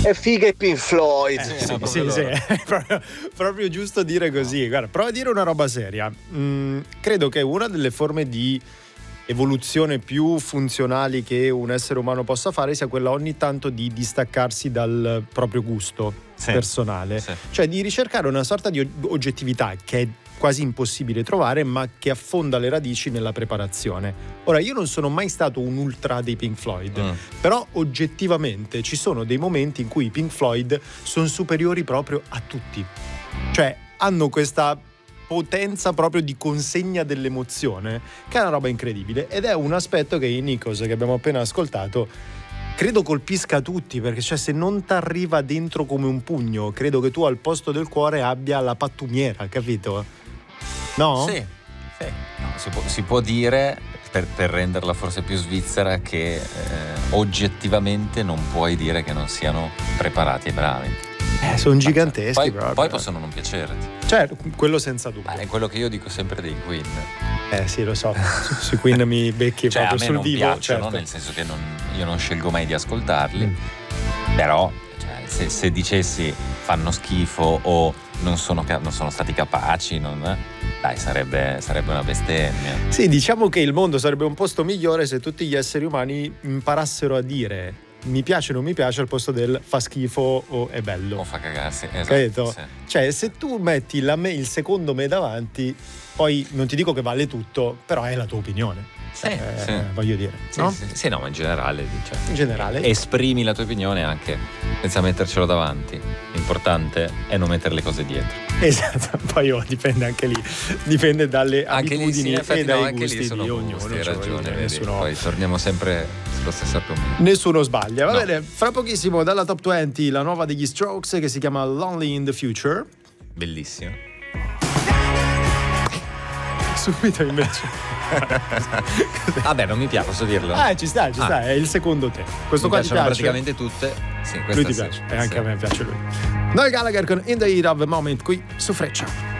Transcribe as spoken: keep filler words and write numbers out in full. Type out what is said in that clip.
È figa i Pink Floyd. Eh, sì, sì, sì, è proprio, proprio giusto dire così. Guarda, prova a dire una roba seria. Mm, credo che una delle forme di evoluzione più funzionali che un essere umano possa fare sia quella ogni tanto di distaccarsi dal proprio gusto sì, personale. Sì. Cioè di ricercare una sorta di oggettività che è quasi impossibile trovare, ma che affonda le radici nella preparazione. Ora, io non sono mai stato un ultra dei Pink Floyd, mm. però oggettivamente ci sono dei momenti in cui i Pink Floyd sono superiori proprio a tutti. Cioè, hanno questa potenza proprio di consegna dell'emozione, che è una roba incredibile, ed è un aspetto che in Nikos, che abbiamo appena ascoltato, credo colpisca tutti, perché cioè se non t'arriva dentro come un pugno, credo che tu al posto del cuore abbia la pattumiera, capito? No? Sì, sì. No, si, può, si può dire, per, per renderla forse più svizzera, che eh, oggettivamente non puoi dire che non siano preparati e bravi. Eh, sono giganteschi. Poi, proprio. poi possono non piacerti. Certo, quello senza dubbio. Ma è quello che io dico sempre dei Queen. Eh sì, lo so, sui Queen mi becchi cioè, proprio a me sul non vivo. piacciono, certo. Nel senso che non, io non scelgo mai di ascoltarli, mm. però cioè, se, se dicessi fanno schifo o non sono, non sono stati capaci, non, dai, sarebbe, sarebbe una bestemmia. Sì, diciamo che il mondo sarebbe un posto migliore se tutti gli esseri umani imparassero a dire mi piace o non mi piace al posto del fa schifo o è bello o fa cagarsi, esatto, sì. Cioè se tu metti la me, il secondo me davanti, poi non ti dico che vale tutto, però è la tua opinione. Sì, eh, sì. voglio dire, sì, no? Sì, sì, no, ma in generale, cioè, in generale esprimi la tua opinione anche senza mettercelo davanti. L'importante è non mettere le cose dietro. Esatto, poi oh, dipende anche lì, dipende dalle anche abitudini lì, sì, e dai no, anche gusti lì sono di ognuno. Gusti, hai ragione, cioè, nessuno... Poi torniamo sempre sullo stesso argomento. Nessuno sbaglia. Va no. bene, fra pochissimo dalla Top venti la nuova degli Strokes che si chiama Lonely in the Future. Bellissimo. Subito invece. Vabbè, non mi piace, posso dirlo? Ah, ci sta, ci ah. sta, è il secondo te. Questo mi qua ti piace? praticamente tutte. Sì, lui ti sì, piace, sì. E anche a me piace lui. Noel Gallagher con In the Heat of the Moment qui su Freccia.